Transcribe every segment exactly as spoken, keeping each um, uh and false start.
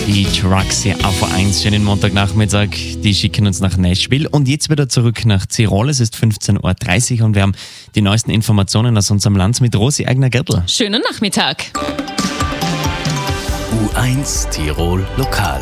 Die Trucks hier auf eins, schönen Montagnachmittag, die schicken uns nach Nashville und jetzt wieder zurück nach Tirol. Es ist fünfzehn Uhr dreißig und wir haben die neuesten Informationen aus unserem Land mit Rosi Eigner-Gertl. Schönen Nachmittag. U eins Tirol Lokal.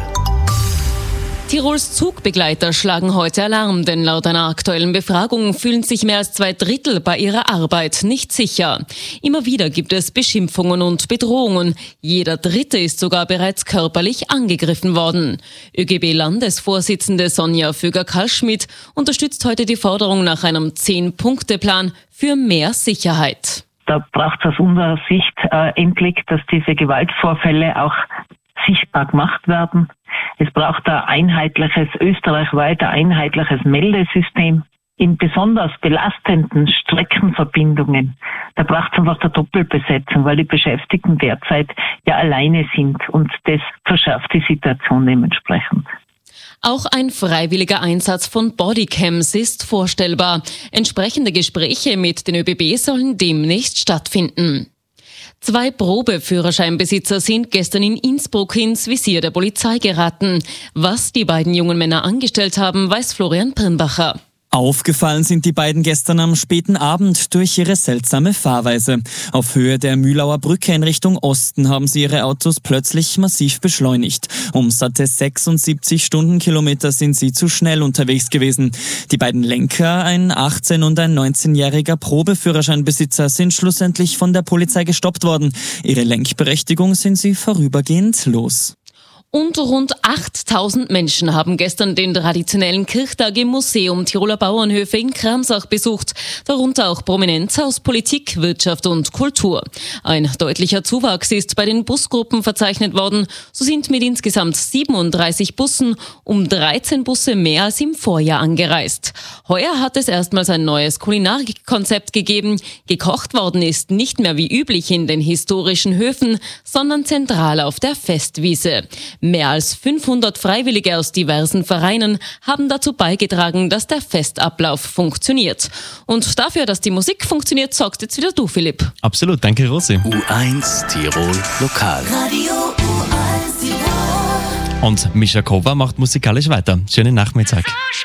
Tirols Zugbegleiter schlagen heute Alarm, denn laut einer aktuellen Befragung fühlen sich mehr als zwei Drittel bei ihrer Arbeit nicht sicher. Immer wieder gibt es Beschimpfungen und Bedrohungen. Jeder Dritte ist sogar bereits körperlich angegriffen worden. ÖGB-Landesvorsitzende Sonja Föger-Kalschmidt unterstützt heute die Forderung nach einem Zehn-Punkte-Plan für mehr Sicherheit. Da braucht es aus unserer Sicht äh, endlich, dass diese Gewaltvorfälle auch sichtbar gemacht werden. Es braucht ein einheitliches, österreichweit ein einheitliches Meldesystem. In besonders belastenden Streckenverbindungen, da braucht es einfach eine Doppelbesetzung, weil die Beschäftigten derzeit ja alleine sind und das verschärft die Situation dementsprechend. Auch ein freiwilliger Einsatz von Bodycams ist vorstellbar. Entsprechende Gespräche mit den ÖBB sollen demnächst stattfinden. Zwei Probeführerscheinbesitzer sind gestern in Innsbruck ins Visier der Polizei geraten. Was die beiden jungen Männer angestellt haben, weiß Florian Pirnbacher. Aufgefallen sind die beiden gestern am späten Abend durch ihre seltsame Fahrweise. Auf Höhe der Mühlauer Brücke in Richtung Osten haben sie ihre Autos plötzlich massiv beschleunigt. Um satte sechsundsiebzig Stundenkilometer sind sie zu schnell unterwegs gewesen. Die beiden Lenker, ein achtzehn- und ein neunzehnjähriger Probeführerscheinbesitzer, sind schlussendlich von der Polizei gestoppt worden. Ihre Lenkberechtigung sind sie vorübergehend los. Und rund achttausend Menschen haben gestern den traditionellen Kirchtag im Museum Tiroler Bauernhöfe in Kramsach besucht, darunter auch Prominenz aus Politik, Wirtschaft und Kultur. Ein deutlicher Zuwachs ist bei den Busgruppen verzeichnet worden. So sind mit insgesamt siebenunddreißig Bussen um dreizehn Busse mehr als im Vorjahr angereist. Heuer hat es erstmals ein neues Kulinarikkonzept gegeben. Gekocht worden ist nicht mehr wie üblich in den historischen Höfen, sondern zentral auf der Festwiese. Mehr als fünfhundert Freiwillige aus diversen Vereinen haben dazu beigetragen, dass der Festablauf funktioniert. Und dafür, dass die Musik funktioniert, sorgst jetzt wieder du, Philipp. Absolut, danke Rosi. U eins Tirol Lokal. Radio U eins Tirol. Und Mischa Kova macht musikalisch weiter. Schönen Nachmittag.